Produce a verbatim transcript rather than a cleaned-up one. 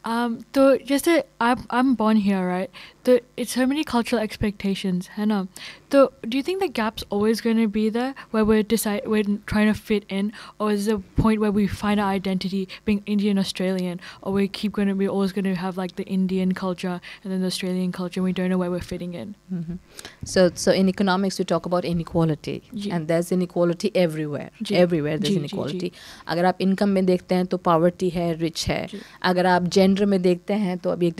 Um, तो जैसे I'm I'm born here, right? So it's so many cultural expectations, है ना? So do you think the gap's always going to be there, where we're decide we're trying to fit in, or is there a point where we find our identity being Indian Australian, or we keep going to be always going to have like the Indian culture and then the Australian culture, and we don't know where we're fitting in? Mm-hmm. So so in economics we talk about inequality, ji. and there's inequality everywhere. Ji. Everywhere there's ji, ji, inequality. जी. अगर आप income में देखते हैं तो poverty है, rich है. जी. अगर आप gender में देखते हैं तो अभी एक